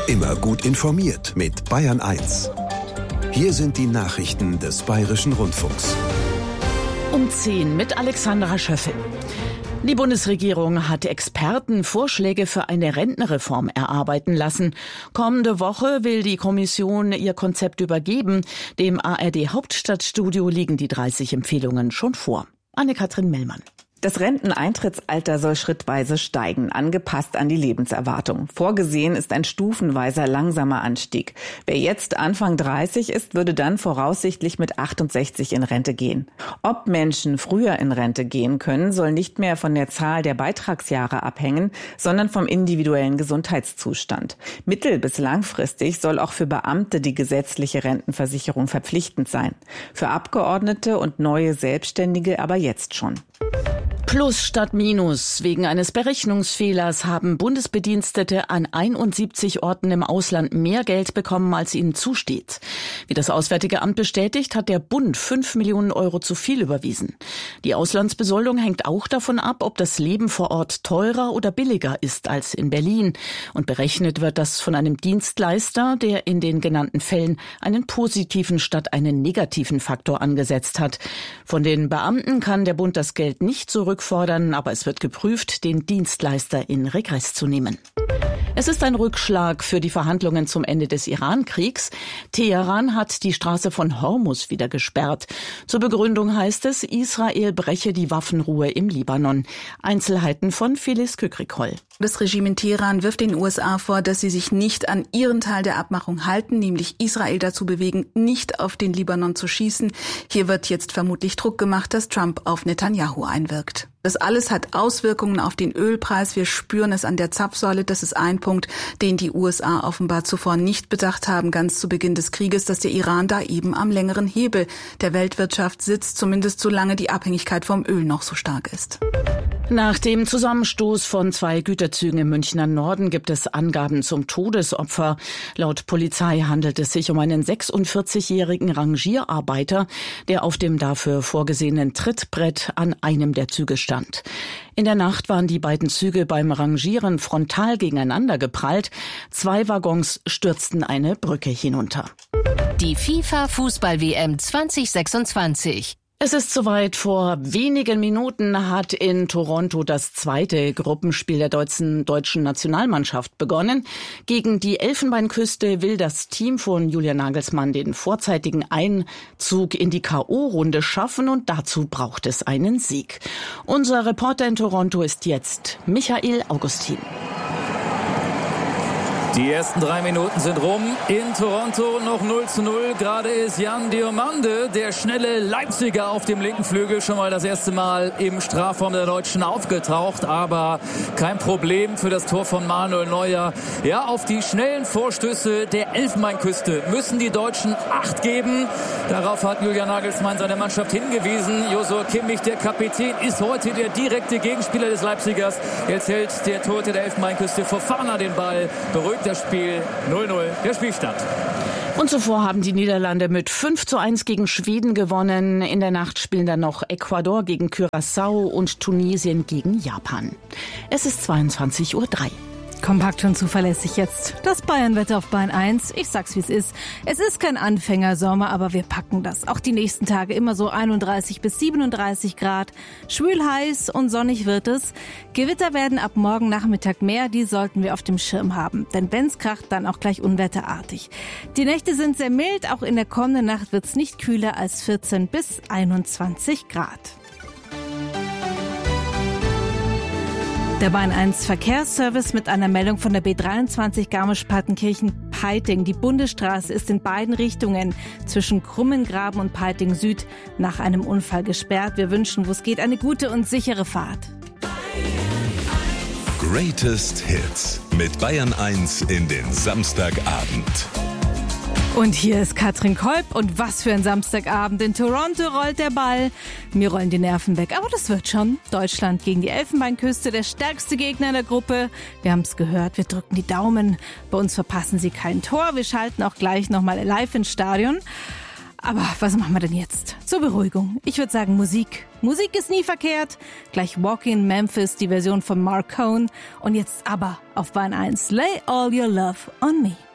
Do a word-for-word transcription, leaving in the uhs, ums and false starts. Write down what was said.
Immer gut informiert mit Bayern eins. Hier sind die Nachrichten des Bayerischen Rundfunks. Um zehn mit Alexandra Schöffel. Die Bundesregierung hat Experten Vorschläge für eine Rentenreform erarbeiten lassen. Kommende Woche will die Kommission ihr Konzept übergeben. Dem A R D Hauptstadtstudio liegen die dreißig Empfehlungen schon vor. Anne-Kathrin Mellmann. Das Renteneintrittsalter soll schrittweise steigen, angepasst an die Lebenserwartung. Vorgesehen ist ein stufenweiser, langsamer Anstieg. Wer jetzt Anfang dreißig ist, würde dann voraussichtlich mit achtundsechzig in Rente gehen. Ob Menschen früher in Rente gehen können, soll nicht mehr von der Zahl der Beitragsjahre abhängen, sondern vom individuellen Gesundheitszustand. Mittel- bis langfristig soll auch für Beamte die gesetzliche Rentenversicherung verpflichtend sein. Für Abgeordnete und neue Selbstständige aber jetzt schon. Plus statt Minus. Wegen eines Berechnungsfehlers haben Bundesbedienstete an einundsiebzig Orten im Ausland mehr Geld bekommen, als ihnen zusteht. Wie das Auswärtige Amt bestätigt, hat der Bund fünf Millionen Euro zu viel überwiesen. Die Auslandsbesoldung hängt auch davon ab, ob das Leben vor Ort teurer oder billiger ist als in Berlin. Und berechnet wird das von einem Dienstleister, der in den genannten Fällen einen positiven statt einen negativen Faktor angesetzt hat. Von den Beamten kann der Bund das Geld nicht zurück fordern, aber es wird geprüft, den Dienstleister in Regress zu nehmen. Es ist ein Rückschlag für die Verhandlungen zum Ende des Iran-Kriegs. Teheran hat die Straße von Hormuz wieder gesperrt. Zur Begründung heißt es, Israel breche die Waffenruhe im Libanon. Einzelheiten von Phyllis Kükrikholl. Das Regime in Teheran wirft den U S A vor, dass sie sich nicht an ihren Teil der Abmachung halten, nämlich Israel dazu bewegen, nicht auf den Libanon zu schießen. Hier wird jetzt vermutlich Druck gemacht, dass Trump auf Netanyahu einwirkt. Das alles hat Auswirkungen auf den Ölpreis. Wir spüren es an der Zapfsäule. Das ist ein Punkt, den die U S A offenbar zuvor nicht bedacht haben, ganz zu Beginn des Krieges, dass der Iran da eben am längeren Hebel der Weltwirtschaft sitzt, zumindest solange die Abhängigkeit vom Öl noch so stark ist. Nach dem Zusammenstoß von zwei Güterzügen im Münchner Norden gibt es Angaben zum Todesopfer. Laut Polizei handelt es sich um einen sechsundvierzigjährigen Rangierarbeiter, der auf dem dafür vorgesehenen Trittbrett an einem der Züge stand. In der Nacht waren die beiden Züge beim Rangieren frontal gegeneinander geprallt. Zwei Waggons stürzten eine Brücke hinunter. Die FIFA-Fußball-W M zwanzig sechsundzwanzig. Es ist soweit. Vor wenigen Minuten hat in Toronto das zweite Gruppenspiel der deutschen, deutschen Nationalmannschaft begonnen. Gegen die Elfenbeinküste will das Team von Julian Nagelsmann den vorzeitigen Einzug in die K O-Runde schaffen und dazu braucht es einen Sieg. Unser Reporter in Toronto ist jetzt Michael Augustin. Die ersten drei Minuten sind rum. In Toronto noch null zu null. Gerade ist Jan Diomande, der schnelle Leipziger auf dem linken Flügel, schon mal das erste Mal im Strafraum der Deutschen aufgetaucht. Aber kein Problem für das Tor von Manuel Neuer. Ja, auf die schnellen Vorstöße der Elfenbeinküste müssen die Deutschen Acht geben. Darauf hat Julian Nagelsmann seine Mannschaft hingewiesen. Josua Kimmich, der Kapitän, ist heute der direkte Gegenspieler des Leipzigers. Jetzt hält der Torhüter der Elfenbeinküste Fofana den Ball. Beruhigt das Spiel. null null, der Spielstand. Und zuvor haben die Niederlande mit fünf zu eins gegen Schweden gewonnen. In der Nacht spielen dann noch Ecuador gegen Curaçao und Tunesien gegen Japan. Es ist zweiundzwanzig Uhr drei. Kompakt und zuverlässig jetzt. Das Bayernwetter auf Bayern eins. Ich sag's, wie es ist. Es ist kein Anfängersommer, aber wir packen das. Auch die nächsten Tage immer so einunddreißig bis siebenunddreißig Grad. Schwül, heiß und sonnig wird es. Gewitter werden ab morgen Nachmittag mehr. Die sollten wir auf dem Schirm haben. Denn wenn's kracht, dann auch gleich unwetterartig. Die Nächte sind sehr mild. Auch in der kommenden Nacht wird's nicht kühler als vierzehn bis einundzwanzig Grad. Der Bayern eins Verkehrsservice mit einer Meldung von der B dreiundzwanzig Garmisch-Partenkirchen-Peiting. Die Bundesstraße ist in beiden Richtungen zwischen Krummengraben und Peiting Süd nach einem Unfall gesperrt. Wir wünschen, wo es geht, eine gute und sichere Fahrt. Greatest Hits mit Bayern eins in den Samstagabend. Und hier ist Katrin Kolb und was für ein Samstagabend. In Toronto rollt der Ball. Mir rollen die Nerven weg, aber das wird schon. Deutschland gegen die Elfenbeinküste, der stärkste Gegner in der Gruppe. Wir haben es gehört, wir drücken die Daumen. Bei uns verpassen sie kein Tor. Wir schalten auch gleich nochmal live ins Stadion. aber was machen wir denn jetzt? Zur Beruhigung. Ich würde sagen Musik. Musik ist nie verkehrt. Gleich Walking in Memphis, die Version von Mark Cohn. Und jetzt aber auf Bayern eins. Lay all your love on me.